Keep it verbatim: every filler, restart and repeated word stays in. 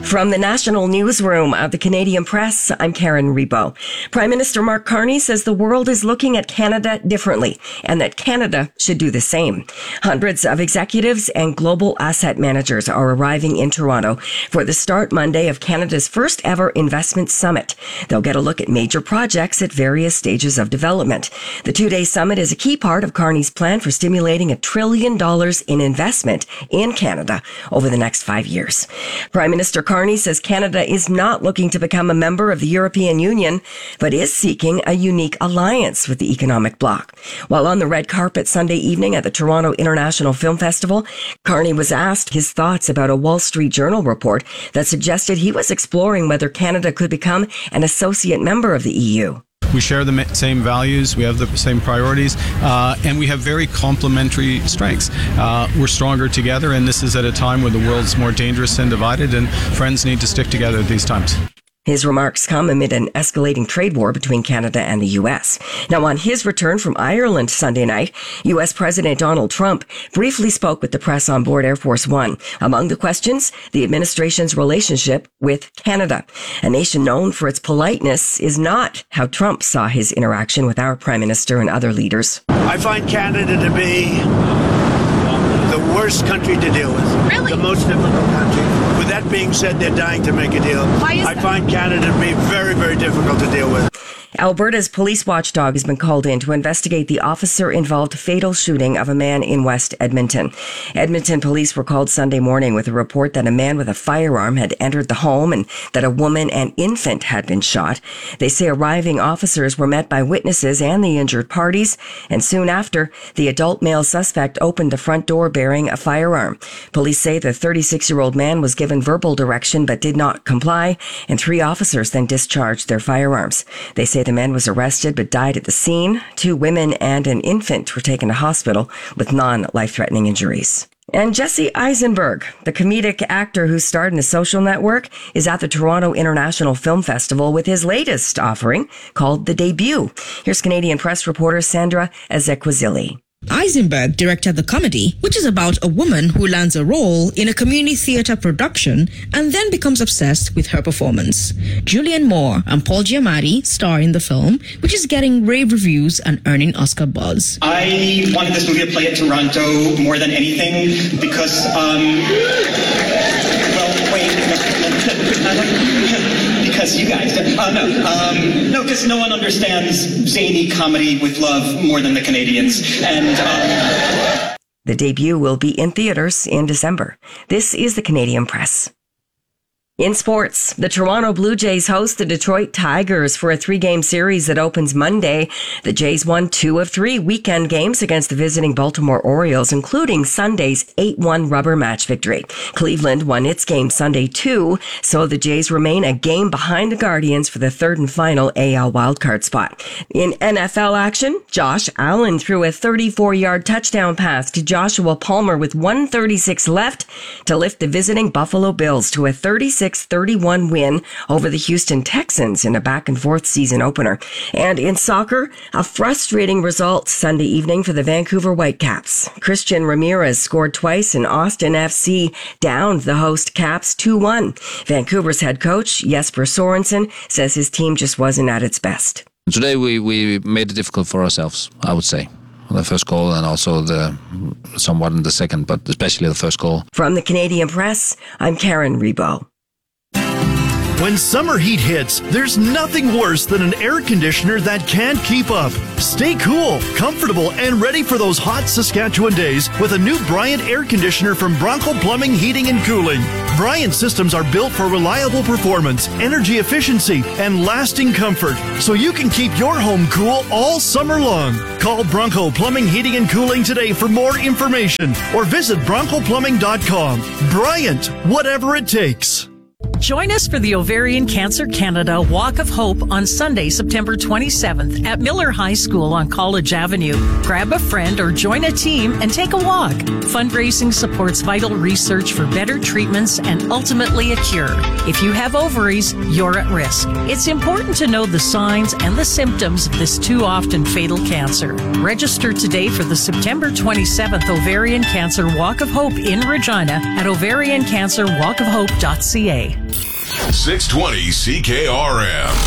From the National Newsroom of the Canadian Press, I'm Karen Rebo. Prime Minister Mark Carney says the world is looking at Canada differently and that Canada should do the same. Hundreds of executives and global asset managers are arriving in Toronto for the start Monday of Canada's first ever investment summit. They'll get a look at major projects at various stages of development. The two-day summit is a key part of Carney's plan for stimulating a trillion dollars in investment in Canada over the next five years. Prime Minister Carney says Canada is not looking to become a member of the European Union, but is seeking a unique alliance with the economic bloc. While on the red carpet Sunday evening at the Toronto International Film Festival, Carney was asked his thoughts about a Wall Street Journal report that suggested he was exploring whether Canada could become an associate member of the E U. We share the same values, we have the same priorities, uh, and we have very complementary strengths. Uh, we're stronger together, and this is at a time when the world's more dangerous and divided, and friends need to stick together at these times. His remarks come amid an escalating trade war between Canada and the U S. Now, on his return from Ireland Sunday night, U S President Donald Trump briefly spoke with the press on board Air Force One. Among the questions, the administration's relationship with Canada. A nation known for its politeness is not how Trump saw his interaction with our Prime Minister and other leaders. I find Canada to be the worst country to deal with. Really? The most difficult country. With that being said, they're dying to make a deal. Why is I that? find Canada to be very, very difficult to deal with. Alberta's police watchdog has been called in to investigate the officer-involved fatal shooting of a man in West Edmonton. Edmonton police were called Sunday morning with a report that a man with a firearm had entered the home and that a woman and infant had been shot. They say arriving officers were met by witnesses and the injured parties, and soon after, the adult male suspect opened the front door bearing a firearm. Police say the thirty-six-year-old man was given verbal direction but did not comply, and three officers then discharged their firearms. They say the man was arrested but died at the scene. Two women and an infant were taken to hospital with non-life-threatening injuries. And Jesse Eisenberg, the comedic actor who starred in The Social Network, is at the Toronto International Film Festival with his latest offering called The Debut. Here's Canadian Press reporter Sandra Ezekwesili. Eisenberg directed the comedy, which is about a woman who lands a role in a community theatre production and then becomes obsessed with her performance. Julianne Moore and Paul Giamatti star in the film, which is getting rave reviews and earning Oscar buzz. I wanted this movie to play at Toronto more than anything because, um, well, wait, no, no, no, because you guys, uh, no, um, no, because no one understands zany comedy with love more than the Canadians. And um... The Debut will be in theaters in December. This is the Canadian Press. In sports, the Toronto Blue Jays host the Detroit Tigers for a three-game series that opens Monday. The Jays won two of three weekend games against the visiting Baltimore Orioles, including Sunday's eight one rubber match victory. Cleveland won its game Sunday too, so the Jays remain a game behind the Guardians for the third and final A L wildcard spot. In N F L action, Josh Allen threw a thirty-four-yard touchdown pass to Joshua Palmer with one thirty-six left to lift the visiting Buffalo Bills to a thirty-six thirty-one win over the Houston Texans in a back-and-forth season opener. And in soccer, a frustrating result Sunday evening for the Vancouver Whitecaps. Christian Ramirez scored twice and Austin F C downed the host Caps two one. Vancouver's head coach, Jesper Sorensen, says his team just wasn't at its best. Today we, we made it difficult for ourselves, I would say. The first goal and also the somewhat in the second, but especially the first goal. From the Canadian Press, I'm Karen Rebo. When summer heat hits, there's nothing worse than an air conditioner that can't keep up. Stay cool, comfortable, and ready for those hot Saskatchewan days with a new Bryant air conditioner from Bronco Plumbing, Heating, and Cooling. Bryant systems are built for reliable performance, energy efficiency, and lasting comfort, so you can keep your home cool all summer long. Call Bronco Plumbing, Heating, and Cooling today for more information or visit bronco plumbing dot com. Bryant, whatever it takes. Join us for the Ovarian Cancer Canada Walk of Hope on Sunday, September twenty-seventh at Miller High School on College Avenue. Grab a friend or join a team and take a walk. Fundraising supports vital research for better treatments and ultimately a cure. If you have ovaries, you're at risk. It's important to know the signs and the symptoms of this too often fatal cancer. Register today for the September twenty-seventh Ovarian Cancer Walk of Hope in Regina at ovarian cancer walk of hope dot c a. six twenty C K R M.